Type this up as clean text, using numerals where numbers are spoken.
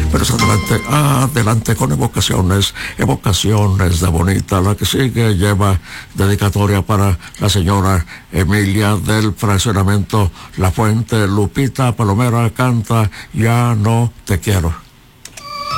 Pero es adelante con evocaciones de Bonita. La que sigue lleva dedicatoria para la señora Emilia del fraccionamiento La Fuente. Lupita Palomera canta Ya no te quiero.